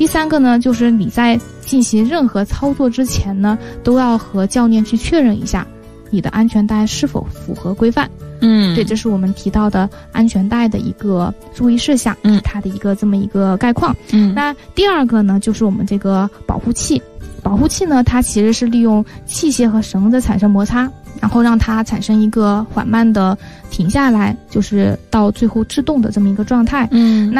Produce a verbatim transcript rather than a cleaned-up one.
第三个呢，就是你在进行任何操作之前呢，都要和教练去确认一下你的安全带是否符合规范。 嗯， 对，这是我们提到的安全带的一个注意事项， 嗯， 它的一个这么一个概况。 嗯， 那第二个呢，就是我们这个保护器。保护器呢，它其实是利用器械和绳子产生摩擦，然后让它产生一个缓慢的停下来，就是到最后制动的这么一个状态。 嗯， 那